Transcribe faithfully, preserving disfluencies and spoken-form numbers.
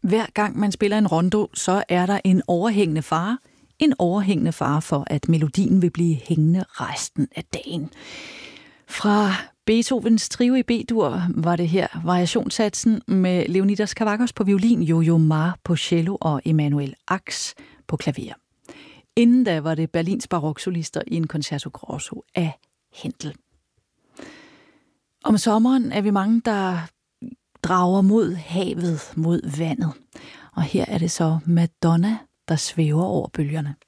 Hver gang man spiller en rondo, så er der en overhængende fare. En overhængende fare for, at melodien vil blive hængende resten af dagen. Fra Beethovens trio i B-dur var det her variationssatsen med Leonidas Kavakos på violin, Yo-Yo Ma på cello og Emanuel Ax på klaver. Inden da var det Berlins baroksolister i en concerto grosso af Händel. Om sommeren er vi mange, der drager mod havet, mod vandet. Og her er det så Madonna, der svæver over bølgerne.